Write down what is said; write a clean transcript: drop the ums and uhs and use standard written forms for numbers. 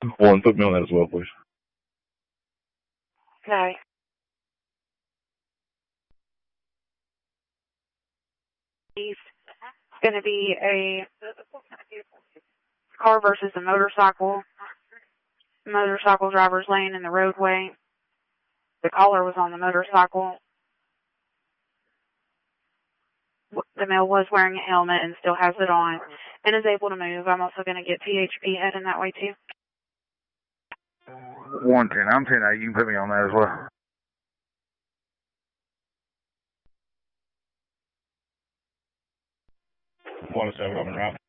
One, put me on that as well, please. Okay. It's going to be a car versus a motorcycle. Motorcycle driver's laying in the roadway. The caller was on the motorcycle. The male was wearing a helmet and still has it on and is able to move. I'm also going to get PHP heading that way too. 110. I'm 10-8. You can put me on that as well. One 7 on the route.